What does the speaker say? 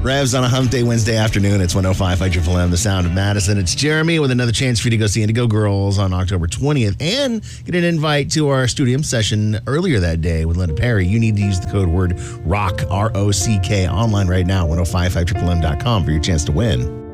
Revs on a hump day Wednesday afternoon. It's 105 IMMM, the sound of Madison. It's Jeremy with another chance for you to go see Indigo Girls on October 20th and get an invite to our Studium session earlier that day with Linda Perry. You need to use the code word ROCK, ROCK, online right now, 1055MMM.com for your chance to win.